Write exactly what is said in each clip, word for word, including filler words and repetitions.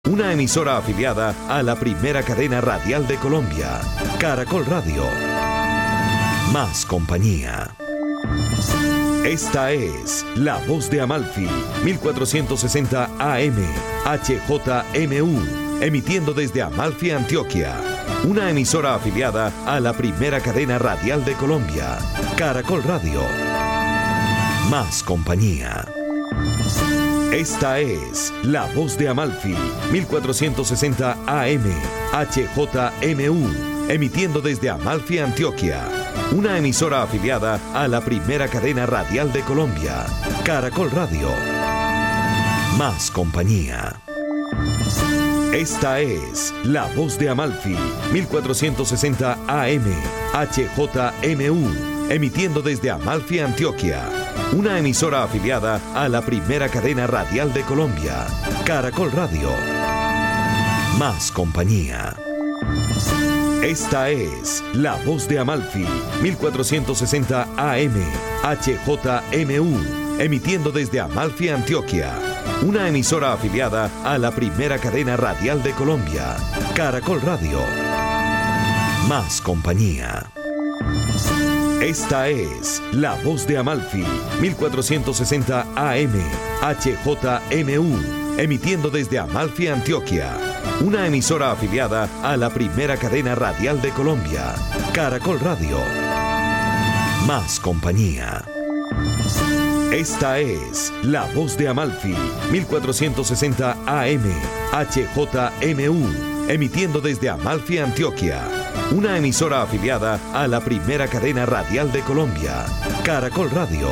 Una emisora afiliada a la primera cadena radial de Colombia, Caracol Radio. Más compañía. Esta es La Voz de Amalfi, mil cuatrocientos sesenta A M, H J M U, emitiendo desde Amalfi, Antioquia. Una emisora afiliada a la primera cadena radial de Colombia, Caracol Radio. Más compañía. Esta es La Voz de Amalfi, mil cuatrocientos sesenta A M, H J M U, emitiendo desde Amalfi, Antioquia. Una emisora afiliada a la primera cadena radial de Colombia, Caracol Radio. Más compañía. Esta es La Voz de Amalfi, mil cuatrocientos sesenta A M, H J M U, emitiendo desde Amalfi, Antioquia. Una emisora afiliada a la primera cadena radial de Colombia, Caracol Radio. Más compañía. Esta es La Voz de Amalfi, mil cuatrocientos sesenta A M, H J M U, emitiendo desde Amalfi, Antioquia. Una emisora afiliada a la primera cadena radial de Colombia, Caracol Radio. Más compañía. Esta es La Voz de Amalfi, mil cuatrocientos sesenta A M, H J M U, emitiendo desde Amalfi, Antioquia. Una emisora afiliada a la primera cadena radial de Colombia, Caracol Radio. Más compañía. Esta es La Voz de Amalfi, mil cuatrocientos sesenta A M, H J M U, emitiendo desde Amalfi, Antioquia. Una emisora afiliada a la primera cadena radial de Colombia, Caracol Radio.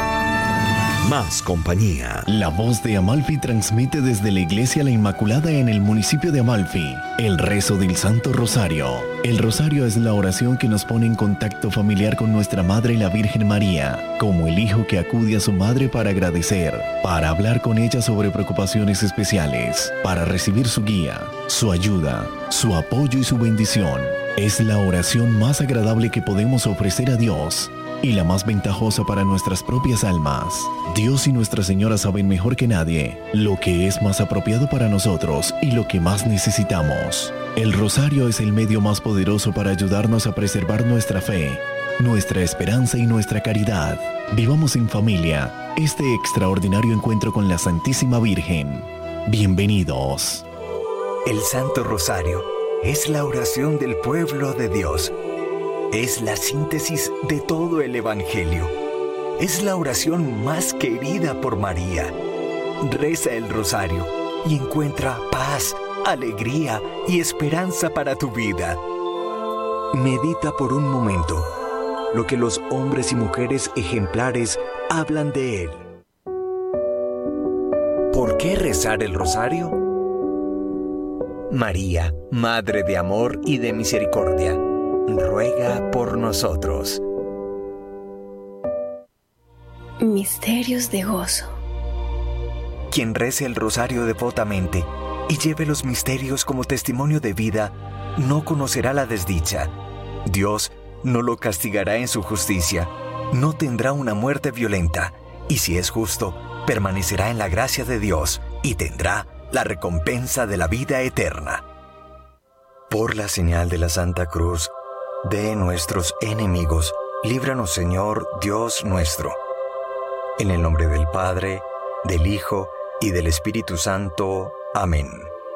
Más compañía. La Voz de Amalfi transmite desde la Iglesia La Inmaculada en el municipio de Amalfi el rezo del Santo Rosario. El rosario es la oración que nos pone en contacto familiar con nuestra Madre la Virgen María, como el hijo que acude a su madre para agradecer, para hablar con ella sobre preocupaciones especiales, para recibir su guía, su ayuda, su apoyo y su bendición. Es la oración más agradable que podemos ofrecer a Dios y la más ventajosa para nuestras propias almas. Dios y Nuestra Señora saben mejor que nadie lo que es más apropiado para nosotros y lo que más necesitamos. El rosario es el medio más poderoso para ayudarnos a preservar nuestra fe, nuestra esperanza y nuestra caridad. Vivamos en familia este extraordinario encuentro con la Santísima Virgen. Bienvenidos. El Santo Rosario es la oración del pueblo de Dios. Es la síntesis de todo el Evangelio. Es la oración más querida por María. Reza el rosario y encuentra paz, alegría y esperanza para tu vida. Medita por un momento lo que los hombres y mujeres ejemplares hablan de él. ¿Por qué rezar el rosario? María, Madre de amor y de misericordia, ruega por nosotros. Misterios de gozo. Quien rece el rosario devotamente y lleve los misterios como testimonio de vida, no conocerá la desdicha. Dios no lo castigará en su justicia, no tendrá una muerte violenta, y si es justo, permanecerá en la gracia de Dios y tendrá la recompensa de la vida eterna. Por la señal de la Santa Cruz de nuestros enemigos, líbranos, Señor Dios nuestro. En el nombre del Padre, del Hijo y del Espíritu Santo. Amén.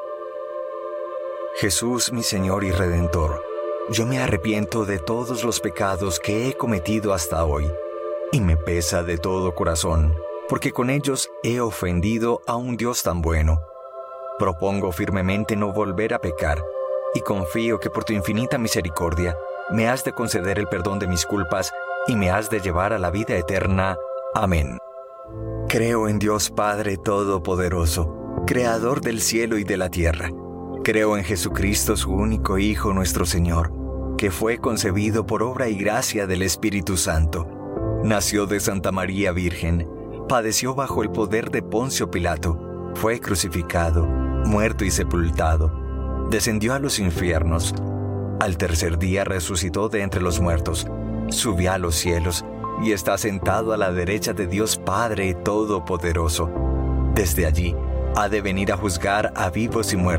Jesús, mi Señor y Redentor, yo me arrepiento de todos los pecados que he cometido hasta hoy, y me pesa de todo corazón, porque con ellos he ofendido a un Dios tan bueno. Propongo firmemente no volver a pecar, y confío que por tu infinita misericordia me has de conceder el perdón de mis culpas y me has de llevar a la vida eterna. Amén. Creo en Dios Padre Todopoderoso, Creador del cielo y de la tierra. Creo en Jesucristo, su único Hijo, nuestro Señor, que fue concebido por obra y gracia del Espíritu Santo. Nació de Santa María Virgen, padeció bajo el poder de Poncio Pilato, fue crucificado, muerto y sepultado, descendió a los infiernos, al tercer día resucitó de entre los muertos, subió a los cielos y está sentado a la derecha de Dios Padre Todopoderoso. Desde allí ha de venir a juzgar a vivos y muertos.